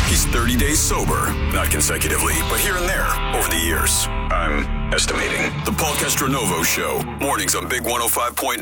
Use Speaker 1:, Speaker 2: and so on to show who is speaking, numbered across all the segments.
Speaker 1: He's 30 days sober, not consecutively, but here and there over the years. I'm estimating. The Paul Castronovo Show, mornings on Big 105.9.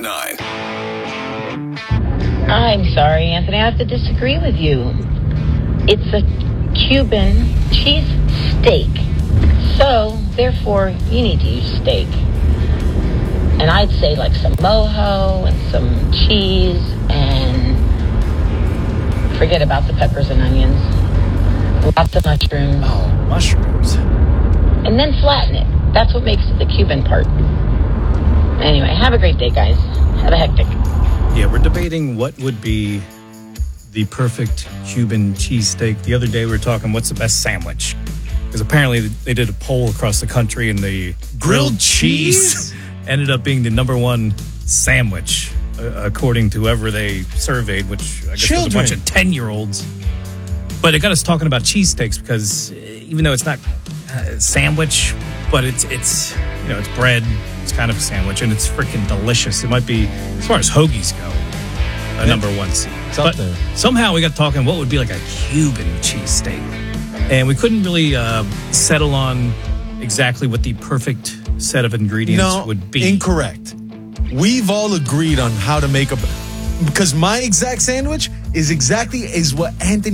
Speaker 2: I'm sorry, Anthony. I have to disagree with you. It's a Cuban cheese steak. So, therefore, you need to use steak. And I'd say like some mojo and some cheese and forget about the peppers and onions. Lots of mushrooms.
Speaker 3: Oh, mushrooms.
Speaker 2: And then flatten it. That's what makes it the Cuban part. Anyway, have a great day, guys. Have a hectic.
Speaker 3: Yeah, we're debating what would be the perfect Cuban cheesesteak. The other day we were talking what's the best sandwich. Because apparently they did a poll across the country and the grilled cheese ended up being the number one sandwich, according to whoever they surveyed, which I guess was a bunch of 10-year-olds. But it got us talking about cheesesteaks because even though it's not a sandwich, but it's bread, it's kind of a sandwich, and it's freaking delicious. It might be, as far as hoagies go, a number one seed.
Speaker 4: But
Speaker 3: somehow we got talking what would be like a Cuban cheesesteak. And we couldn't really settle on exactly what the perfect set of ingredients would be.
Speaker 4: Incorrect. We've all agreed on how to make because my exact sandwich is what Anthony